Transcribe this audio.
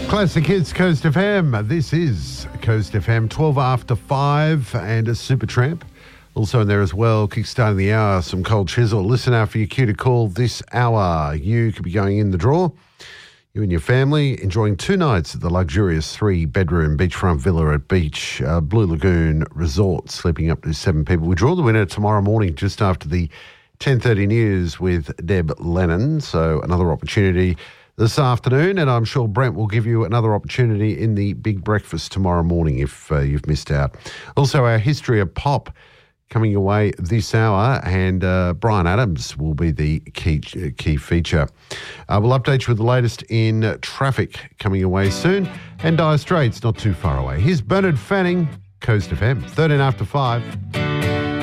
Classic Hits, Coast FM. This is Coast FM, 12 after 5 and a Supertramp. Also in there as well, kickstarting the hour, some Cold Chisel. Listen out for your cue to call this hour. You could be going in the draw. You and your family enjoying 2 nights at the luxurious 3-bedroom beachfront villa at Blue Lagoon Resort, sleeping up to 7 people. We draw the winner tomorrow morning just after the 10:30 news with Deb Lennon. So another opportunity this afternoon, and I'm sure Brent will give you another opportunity in the big breakfast tomorrow morning if you've missed out. Also, our History of Pop coming your way this hour, and Brian Adams will be the key feature. We'll update you with the latest in traffic coming your way soon, and Dire Straits not too far away. Here's Bernard Fanning, Coast FM, 13 after 5.